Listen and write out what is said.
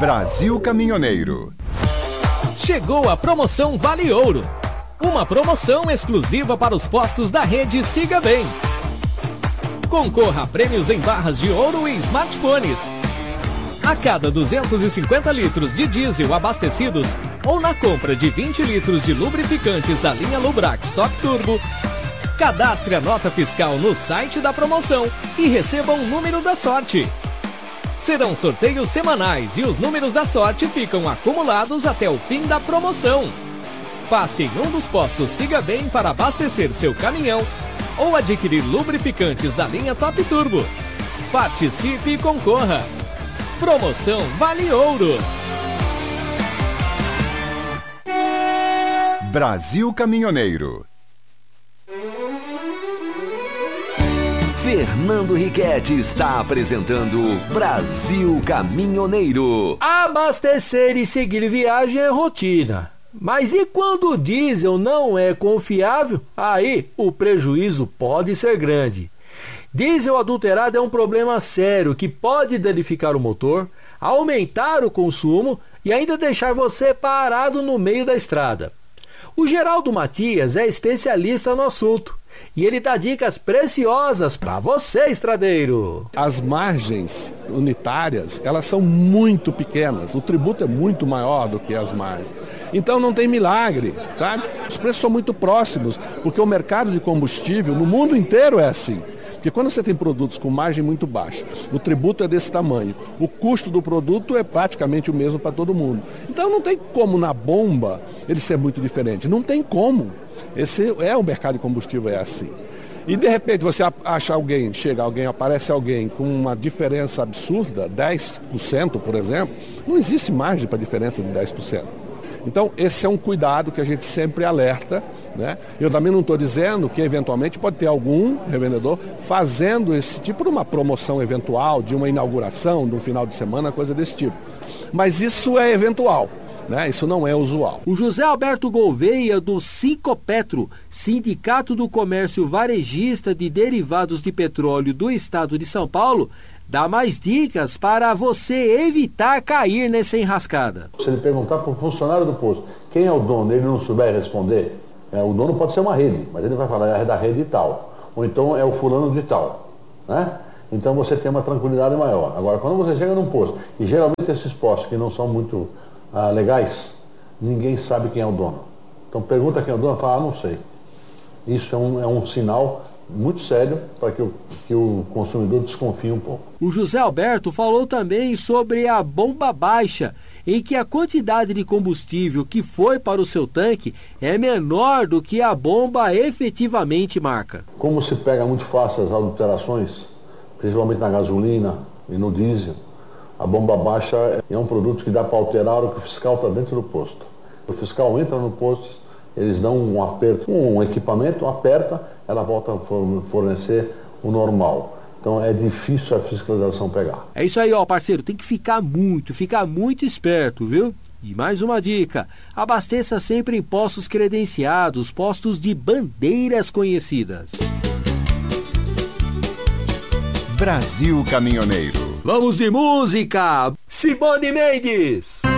Brasil Caminhoneiro. Chegou a promoção Vale Ouro. Uma promoção exclusiva para os postos da rede Siga Bem. Concorra a prêmios em barras de ouro e smartphones. A cada 250 litros de diesel abastecidos ou na compra de 20 litros de lubrificantes da linha Lubrax Top Turbo, cadastre a nota fiscal no site da promoção e receba um número da sorte. Serão sorteios semanais e os números da sorte ficam acumulados até o fim da promoção. Passe em um dos postos Siga Bem para abastecer seu caminhão ou adquirir lubrificantes da linha Top Turbo. Participe e concorra. Promoção Vale Ouro. Brasil Caminhoneiro. Fernando Riquetti está apresentando Brasil Caminhoneiro. Abastecer e seguir viagem é rotina. Mas e quando o diesel não é confiável? Aí o prejuízo pode ser grande. Diesel adulterado é um problema sério que pode danificar o motor, aumentar o consumo e ainda deixar você parado no meio da estrada. O Geraldo Matias é especialista no assunto e ele dá dicas preciosas para você, estradeiro. As margens unitárias, elas são muito pequenas, o tributo é muito maior do que as margens. Então não tem milagre, sabe? Os preços são muito próximos, porque o mercado de combustível no mundo inteiro é assim. Porque quando você tem produtos com margem muito baixa, o tributo é desse tamanho, o custo do produto é praticamente o mesmo para todo mundo. Então não tem como na bomba ele ser muito diferente, não tem como. Esse é o mercado de combustível, é assim. E de repente você acha alguém, aparece alguém com uma diferença absurda, 10%, por exemplo, não existe margem para diferença de 10%. Então, esse é um cuidado que a gente sempre alerta, né? Eu também não estou dizendo que, eventualmente, pode ter algum revendedor fazendo esse tipo de uma promoção eventual, de uma inauguração, de um final de semana, coisa desse tipo. Mas isso é eventual, né? Isso não é usual. O José Alberto Gouveia, do Sincopetro, Sindicato do Comércio Varejista de Derivados de Petróleo do Estado de São Paulo, dá mais dicas para você evitar cair nessa enrascada. Se ele perguntar para o funcionário do posto quem é o dono, ele não souber responder, o dono pode ser uma rede, mas ele vai falar é da rede tal, ou então é o fulano de tal, né? Então você tem uma tranquilidade maior. Agora, quando você chega num posto, e geralmente esses postos que não são muito legais, ninguém sabe quem é o dono. Então pergunta quem é o dono, fala, não sei. Isso é um sinal muito sério para que o consumidor desconfie um pouco. O José Alberto falou também sobre a bomba baixa, em que a quantidade de combustível que foi para o seu tanque é menor do que a bomba efetivamente marca. Como se pega muito fácil as adulterações, principalmente na gasolina e no diesel, a bomba baixa é um produto que dá para alterar o que o fiscal está dentro do posto. O fiscal entra no posto, eles dão um aperto, um equipamento, aperta, ela volta a fornecer o normal. Então é difícil a fiscalização pegar. É isso aí, ó, parceiro, tem que ficar muito esperto, viu? E mais uma dica, abasteça sempre em postos credenciados, postos de bandeiras conhecidas. Brasil Caminhoneiro. Vamos de música! Simone Mendes!